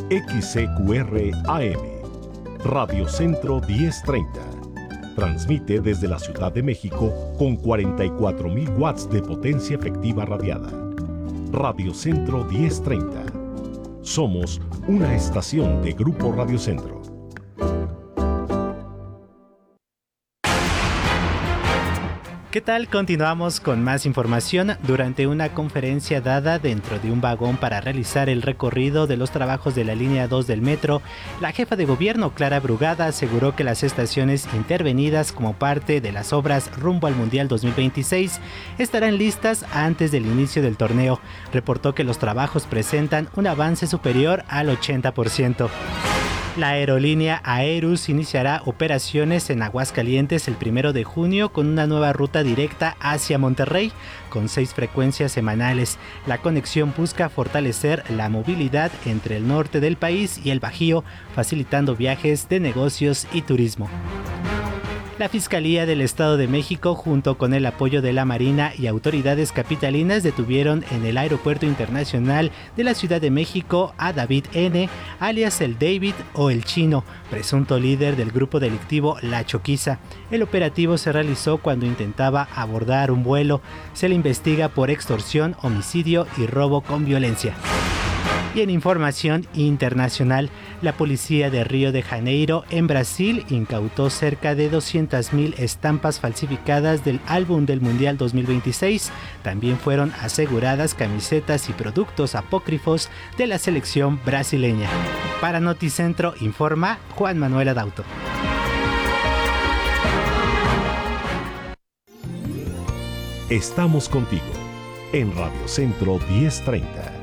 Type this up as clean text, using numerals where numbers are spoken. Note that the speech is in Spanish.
XCQR AM, Radio Centro 1030. Transmite desde la Ciudad de México con 44.000 watts de potencia efectiva radiada. Radio Centro 1030. Somos una estación de Grupo Radio Centro. ¿Qué tal? Continuamos con más información. Durante una conferencia dada dentro de un vagón para realizar el recorrido de los trabajos de la línea 2 del metro, la jefa de gobierno, Clara Brugada, aseguró que las estaciones intervenidas como parte de las obras rumbo al Mundial 2026 estarán listas antes del inicio del torneo. Reportó que los trabajos presentan un avance superior al 80%. La aerolínea Aerus iniciará operaciones en Aguascalientes el 1 de junio con una nueva ruta directa hacia Monterrey, con 6 frecuencias semanales. La conexión busca fortalecer la movilidad entre el norte del país y el Bajío, facilitando viajes de negocios y turismo. La Fiscalía del Estado de México, junto con el apoyo de la Marina y autoridades capitalinas, detuvieron en el Aeropuerto Internacional de la Ciudad de México a David N., alias el David o el Chino, presunto líder del grupo delictivo La Choquiza. El operativo se realizó cuando intentaba abordar un vuelo. Se le investiga por extorsión, homicidio y robo con violencia. Y en información internacional, la policía de Río de Janeiro, en Brasil, incautó cerca de 200.000 estampas falsificadas del álbum del Mundial 2026. También fueron aseguradas camisetas y productos apócrifos de la selección brasileña. Para Noticentro informa Juan Manuel Adauto. Estamos contigo en Radio Centro 1030.